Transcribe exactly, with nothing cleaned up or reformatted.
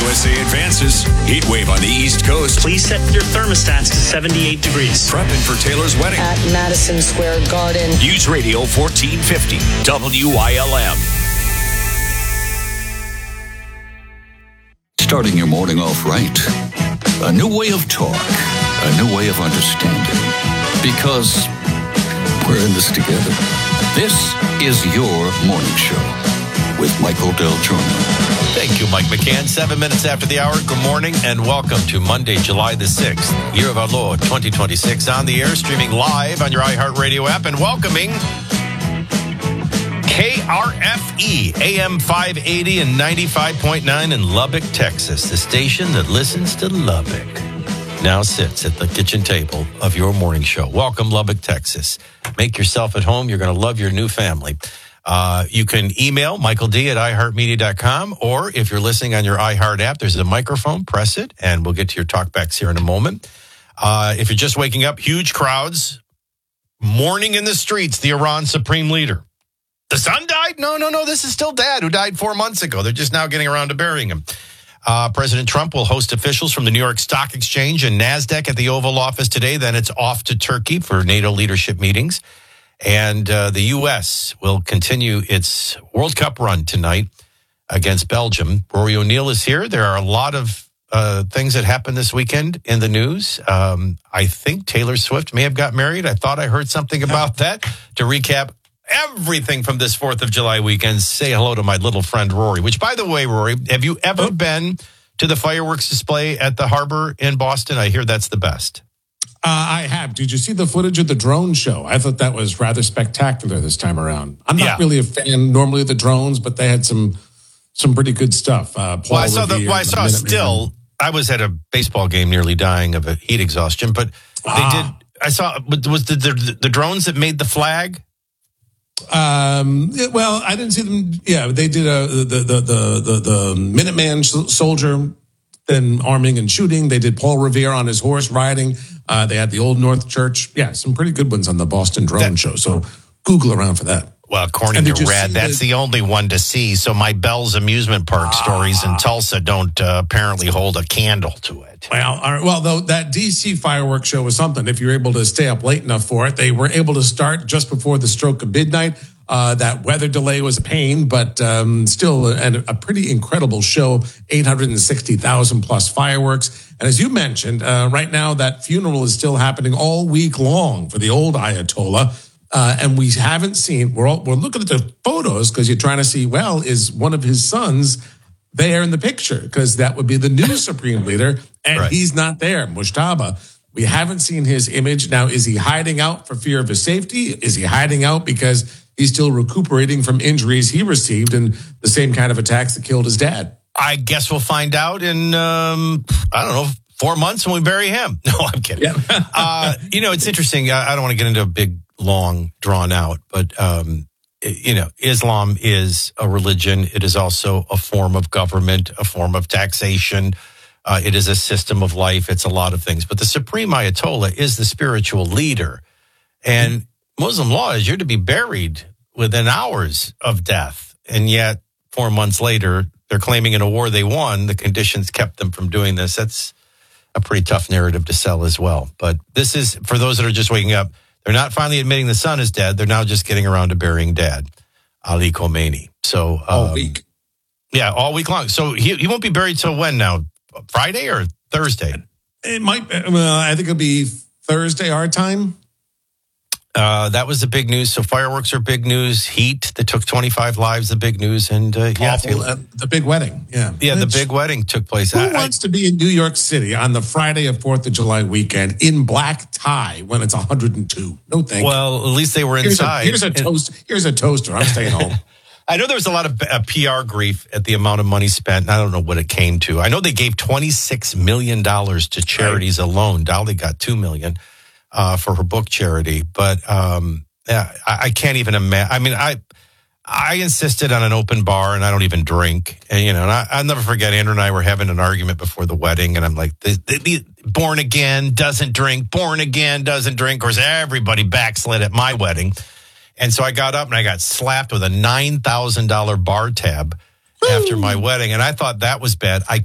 S A advances. Heat wave on the East Coast. Please set your thermostats to seventy-eight degrees. Prepping for Taylor's wedding. At Madison Square Garden. News Radio fourteen fifty, W I L M. Starting your morning off right. A new way of talk. A new way of understanding. Because we're in this together. This is your morning show with Michael Del Giorno. Thank you, Mike McCann. Seven minutes after the hour. Good morning and welcome to Monday, July the sixth, year of our Lord, twenty twenty-six. On the air, streaming live on your iHeartRadio app and welcoming K R F E, A M five eighty and ninety-five point nine in Lubbock, Texas. The station that listens to Lubbock now sits at the kitchen table of your morning show. Welcome, Lubbock, Texas. Make yourself at home. You're going to love your new family. Uh, you can email Michael D at i heart media dot com, or if you're listening on your iHeart app, there's a microphone. Press it, and we'll get to your talkbacks here in a moment. Uh, if you're just waking up, huge crowds mourning in the streets the Iran Supreme Leader. The son died? No, no, no. This is still Dad, who died four months ago. They're just now getting around to burying him. Uh, President Trump will host officials from the New York Stock Exchange and NASDAQ at the Oval Office today. Then it's off to Turkey for NATO leadership meetings. And uh, the U S will continue its World Cup run tonight against Belgium. Rory O'Neill is here. There are a lot of uh, things that happened this weekend in the news. Um, I think Taylor Swift may have got married. I thought I heard something about that. To recap everything from this fourth of July weekend, say hello to my little friend Rory, which, by the way, Rory, have you ever been to the fireworks display at the Harbor in Boston? I hear that's the best. Uh, I have. Did you see the footage of the drone show? I thought that was rather spectacular this time around. I'm not yeah. really a fan normally of the drones, but they had some some pretty good stuff. Uh, Paul well, I saw the. Well, I saw still. I was at a baseball game, nearly dying of a heat exhaustion. But they ah. did. I saw. Was the, the the drones that made the flag? Um. Well, I didn't see them. Yeah, they did a the the the the, the Minuteman soldier. Then arming and shooting. They did Paul Revere on his horse riding. Uh, they had the Old North Church. Yeah, some pretty good ones on the Boston Drone that, Show. So Google around for that. Well, according to Red, that's the, the only one to see. So my Bell's Amusement Park ah, stories in Tulsa don't uh, apparently hold a candle to it. Well, all right, well, though that D C fireworks show was something. If you're able to stay up late enough for it, they were able to start just before the stroke of midnight. Uh, that weather delay was a pain, but um, still a, a pretty incredible show. eight hundred sixty thousand plus fireworks. And as you mentioned, uh, right now that funeral is still happening all week long for the old Ayatollah. Uh, and we haven't seen, we're all, we're looking at the photos because you're trying to see, well, is one of his sons there in the picture? Because that would be the new supreme leader, and right. he's not there, Mujtaba. We haven't seen his image. Now, is he hiding out for fear of his safety? Is he hiding out because he's still recuperating from injuries he received in the same kind of attacks that killed his dad? I guess we'll find out in, um, I don't know, four months when we bury him. No, I'm kidding. Yeah. uh, you know, it's interesting. I, I don't want to get into a big, long, drawn out, but, um, it, you know, Islam is a religion. It is also a form of government, a form of taxation. Uh, it is a system of life. It's a lot of things. But the Supreme Ayatollah is the spiritual leader. And mm-hmm. Muslim law is you're to be buried within hours of death. And yet, four months later, they're claiming in a war they won, the conditions kept them from doing this. That's a pretty tough narrative to sell as well. But this is, for those that are just waking up, they're not finally admitting the son is dead. They're now just getting around to burying Dad, Ali Khomeini. So, um, all week. Yeah, all week long. So he, he won't be buried till when now? Friday or Thursday? It might be, well, I think it'll be Thursday our time. Uh, that was the big news. So fireworks are big news. Heat that took twenty-five lives, the big news. And uh, yeah, Awful, uh, the big wedding. Yeah. Yeah, the big wedding took place. Who I, wants I, to be in New York City on the Friday of fourth of July weekend in black tie when it's one hundred two? No thank well, you. Well, at least they were inside. Here's a, here's a toast. Here's a toaster. I'm staying home. I know there was a lot of uh, P R grief at the amount of money spent. And I don't know what it came to. I know they gave twenty-six million dollars to charities right. alone. Dolly got two million dollars uh, for her book charity. But um, yeah, I, I can't even imagine. I mean, I I insisted on an open bar, and I don't even drink. And, you know, and I, I'll never forget, Andrew and I were having an argument before the wedding, and I'm like, the, the, the born again doesn't drink, born again doesn't drink. Of course, everybody backslid at my wedding. And so I got up and I got slapped with a nine thousand dollars bar tab after my wedding. And I thought that was bad. I